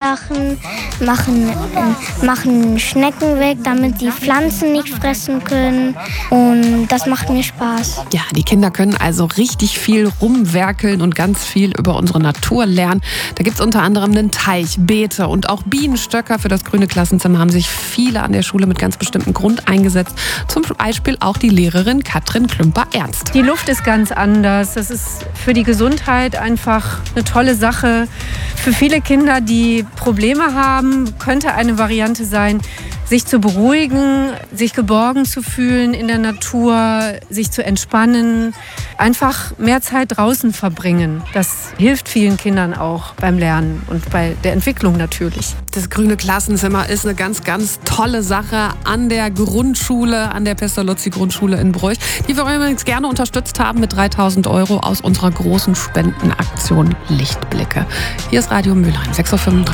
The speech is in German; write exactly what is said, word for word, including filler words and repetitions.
Sachen, machen, äh, machen Schnecken weg, damit die Pflanzen nicht fressen können. Und das macht mir Spaß. Ja, die Kinder können also richtig viel rumwerkeln und ganz viel über unsere Natur lernen. Da gibt es unter anderem einen Teich, Beete und auch Bienenstöcker. Für das grüne Klassenzimmer haben sich viele an der Schule mit ganz bestimmtem Grund eingesetzt. Zum Beispiel auch die Lehrerin Katrin Klümper-Ernst. Die Luft ist ganz anders. Das ist für die Gesundheit einfach eine tolle Sache. Für viele Kinder, die Probleme haben, könnte eine Variante sein, sich zu beruhigen, sich geborgen zu fühlen in der Natur, sich zu entspannen, einfach mehr Zeit draußen verbringen. Das hilft vielen Kindern auch beim Lernen und bei der Entwicklung natürlich. Das grüne Klassenzimmer ist eine ganz, ganz tolle Sache an der Grundschule, an der Pestalozzi-Grundschule in Bruch, die wir übrigens gerne unterstützt haben mit dreitausend Euro aus unserer großen Spendenaktion Lichtblicke. Hier ist Radio Mülheim, sechs Uhr fünfunddreißig.